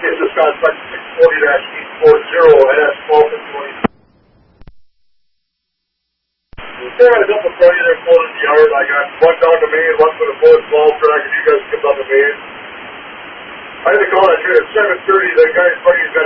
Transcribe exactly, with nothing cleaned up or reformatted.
It's just got like six forty dash eight forty N S twelve twenty. There had a couple of front there pulling in the yard. I got one down the main, one for the bullet ball track, and you guys come down the main. I had to call that train at seven thirty. The guy in front of you got